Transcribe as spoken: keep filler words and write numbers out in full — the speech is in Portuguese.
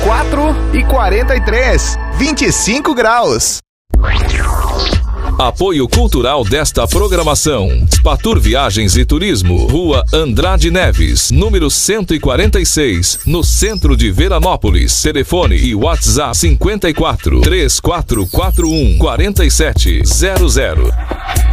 quatro e quarenta e três, vinte e cinco graus. Apoio cultural desta programação: Spatur Viagens e Turismo, Rua Andrade Neves, número cento e quarenta e seis, no centro de Veranópolis. Telefone e WhatsApp cinquenta e quatro, três quatro quatro um, quarenta e sete zero zero.